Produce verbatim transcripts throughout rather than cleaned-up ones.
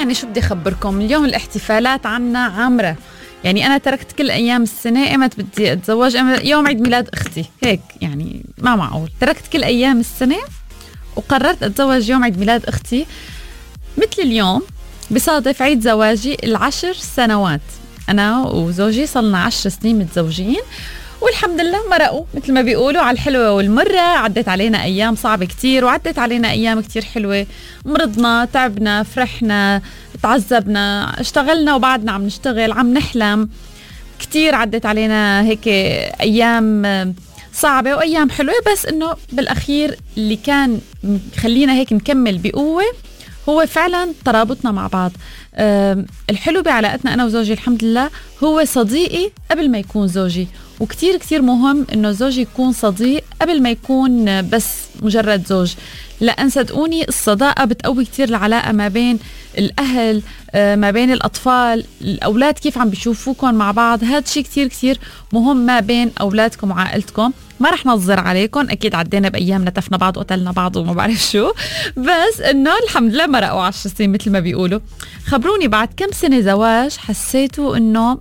يعني شو بدي أخبركم، اليوم الاحتفالات عنا عامرة. يعني أنا تركت كل أيام السنة، إمتى بدي أتزوج؟ يوم عيد ميلاد أختي، هيك يعني ما معقول. تركت كل أيام السنة وقررت أتزوج يوم عيد ميلاد أختي. مثل اليوم بصادف عيد زواجي العشر سنوات. أنا وزوجي صلنا عشر سنين متزوجين، والحمد لله مرقوا مثل ما بيقولوا على الحلوة والمرة. عدت علينا أيام صعبة كتير، وعدت علينا أيام كتير حلوة. مرضنا، تعبنا، فرحنا، تعذبنا، اشتغلنا وبعدنا عم نشتغل، عم نحلم كتير. عدت علينا هيك أيام صعبة وأيام حلوة، بس إنه بالأخير اللي كان خلينا هيك نكمل بقوة هو فعلا ترابطنا مع بعض. أه الحلو بعلاقتنا أنا وزوجي الحمد لله هو صديقي قبل ما يكون زوجي، وكتير كتير مهم إنه زوجي يكون صديق قبل ما يكون بس مجرد زوج، لأن صدقوني الصداقة بتقوي كتير العلاقة ما بين الأهل، أه ما بين الأطفال، الأولاد كيف عم بيشوفوكم مع بعض. هذا شيء كتير كتير مهم ما بين أولادكم وعائلتكم. ما رح نظر عليكم، أكيد عدينا بأيام نتفنا بعض وقتلنا بعض وما بعرف شو، بس إنه الحمد لله مرقوا عشر سنين مثل ما بيقولوا. خبروني بعد كم سنة زواج حسيتوا إنه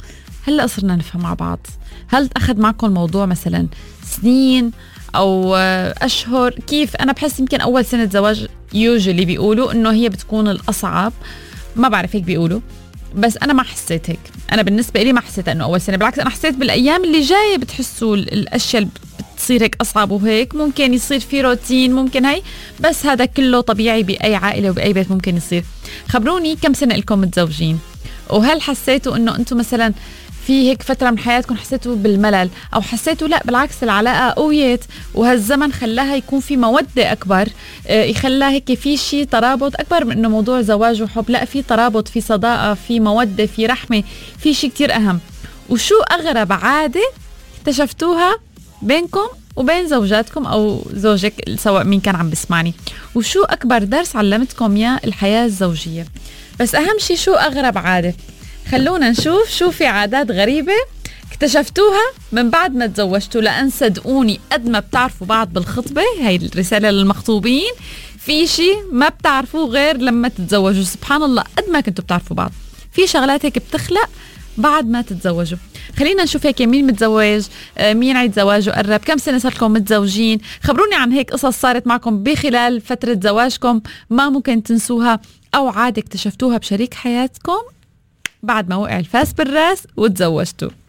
هلأ صرنا نفهم مع بعض؟ هل أخذ معكم الموضوع مثلا سنين أو أشهر؟ كيف؟ أنا بحس يمكن أول سنة زواج يوجولي بيقولوا إنه هي بتكون الأصعب، ما بعرف هيك بيقولوا، بس أنا ما حسيت هيك. أنا بالنسبة لي ما حسيت إنه أول سنة، بالعكس أنا حسيت بالأيام اللي جاية بتحسوا الأشياء بتصير هيك أصعب، وهيك ممكن يصير في روتين، ممكن هي، بس هذا كله طبيعي بأي عائلة وبأي بيت ممكن يصير. خبروني كم سنة لكم متزوجين، وهل حسيتوا إنه أنتم مثلا في هيك فترة من حياتكم حسيتوا بالملل، أو حسيتوا لا بالعكس العلاقة قويت وهالزمن خلاها يكون في مودة أكبر، يخلى هيك في شيء ترابط أكبر من إنه موضوع زواج وحب، لا في ترابط، في صداقة، في مودة، في رحمة، في شيء كتير أهم. وشو أغرب عادة اكتشفتوها بينكم وبين زوجاتكم أو زوجك سواء مين كان عم بسمعني؟ وشو أكبر درس علمتكم يا الحياة الزوجية؟ بس أهم شيء شو أغرب عادة؟ خلونا نشوف شو في عادات غريبة اكتشفتوها من بعد ما تزوجتوا، لأن صدقوني قد ما بتعرفوا بعض بالخطبة، هاي الرسالة للمخطوبين، في شيء ما بتعرفوه غير لما تتزوجوا. سبحان الله قد ما كنتوا بتعرفوا بعض، في شغلات هيك بتخلق بعد ما تتزوجوا. خلينا نشوف هيك مين متزوج، مين عيد زواجه قرب، كم سنة صار لكم متزوجين. خبروني عن هيك قصص صارت معكم بخلال فترة زواجكم ما ممكن تنسوها، أو عادة اكتشفتوها بشريك حياتكم بعد ما وقع الفاس بالراس وتزوجتوا.